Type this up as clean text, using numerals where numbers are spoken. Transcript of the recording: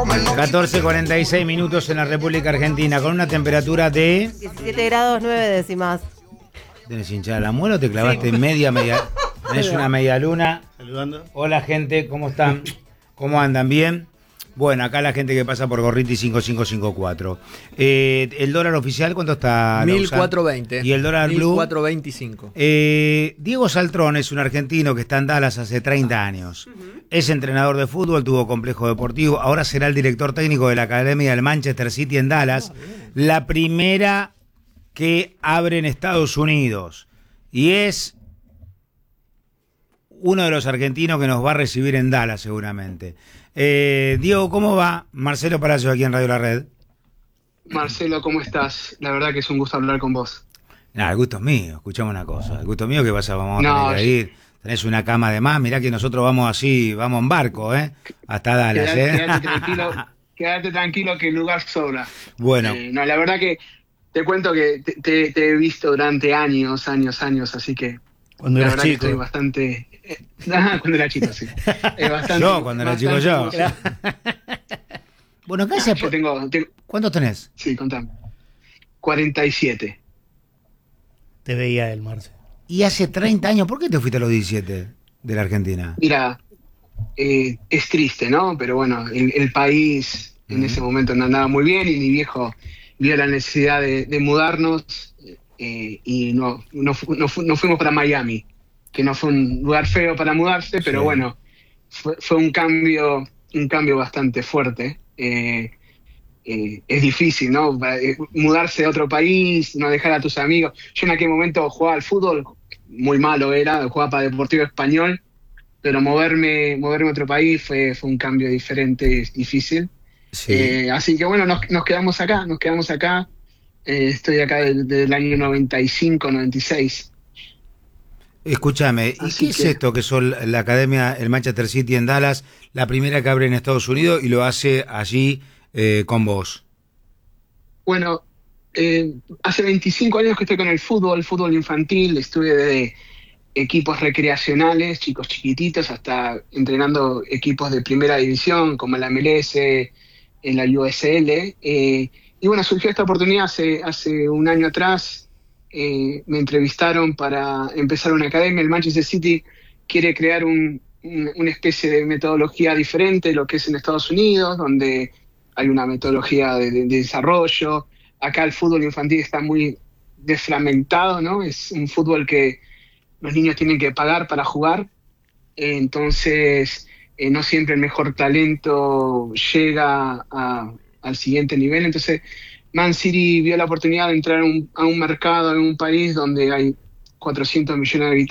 14:46 minutos en la República Argentina, con una temperatura de 17 grados 9 décimas. ¿Tenés hinchada la muela o te clavaste media? ¿Tenés una media luna? Saludando. Hola gente, ¿cómo están? ¿Cómo andan? ¿Bien? Bueno, acá la gente que pasa por Gorriti 5554. ¿El dólar oficial cuánto está? 1420. ¿Y el dólar blue? 1425. Diego Saltrón es un argentino que está en Dallas hace 30 años. Es entrenador de fútbol, tuvo complejo deportivo. Ahora será el director técnico de la Academia del Manchester City en Dallas. La primera que abre en Estados Unidos. Y es uno de los argentinos que nos va a recibir en Dallas seguramente. Diego, ¿cómo va? Marcelo Palacios aquí en Radio La Red. Marcelo, ¿cómo estás? La verdad que es un gusto hablar con vos. El gusto es mío, escuchame una cosa. El gusto es mío que vamos a No, tener que ir. Tenés una cama de más, mirá que nosotros vamos así, vamos en barco, hasta Dallas, Quédate tranquilo que el lugar sobra. Bueno. No, la verdad que te cuento que te he visto durante años, así que Cuando la eras verdad que chico. estoy bastante... cuando era chico, sí. Yo, cuando era chico yo. emocionado. Bueno, ¿qué haces? Yo tengo... ¿Cuántos tenés? Sí, contame. 47. Te veía él, Marce. Y hace 30 años, ¿por qué te fuiste a los 17 de la Argentina? Mira, es triste, ¿no? Pero bueno, el país en ese momento no andaba muy bien y mi viejo vio la necesidad de mudarnos y no fuimos para Miami, que no fue un lugar feo para mudarse, pero Sí. bueno, fue un cambio bastante fuerte. Es difícil, ¿no? Mudarse a otro país, no dejar a tus amigos. Yo en aquel momento jugaba al fútbol, muy malo era, jugaba para Deportivo Español, pero moverme a otro país fue un cambio diferente, es difícil. Sí. Así que bueno, nos quedamos acá. Estoy acá desde el año 95, 96. Escúchame, ¿y Así qué es que- esto que son la Academia, el Manchester City en Dallas, la primera que abre en Estados Unidos y lo hace allí con vos? Bueno, hace 25 años que estoy con el fútbol infantil, estuve de equipos recreacionales, chicos chiquititos, hasta entrenando equipos de primera división, como la MLS, en la USL. Y bueno, surgió esta oportunidad hace un año atrás. Me entrevistaron para empezar una academia. El Manchester City quiere crear una especie de metodología diferente de lo que es en Estados Unidos, donde hay una metodología de desarrollo. Acá el fútbol infantil está muy desfragmentado, ¿no? Es un fútbol que los niños tienen que pagar para jugar, entonces no siempre el mejor talento llega al siguiente nivel. Entonces Man City vio la oportunidad de entrar a un mercado en un país donde hay 400 millones de habitantes